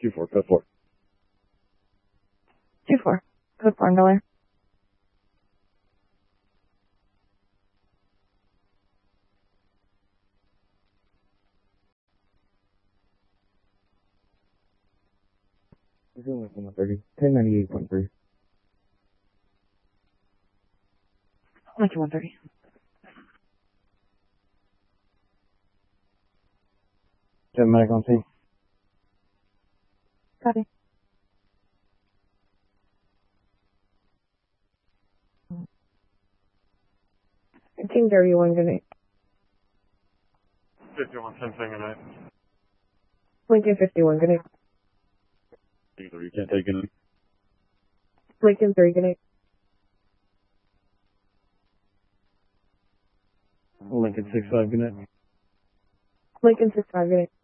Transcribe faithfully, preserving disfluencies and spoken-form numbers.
Two four, code four. Two four. Code four, Miller. Zoom Lincoln one thirty. ten ninety-eight point three. Lincoln one thirty. Jet medic on scene. Copy. Team thirty-one, good night. fifty-one, ten, good night. Lincoln fifty-one, good night. You can't take it. Lincoln three, good night. Lincoln six five, good night. Lincoln six five, good night.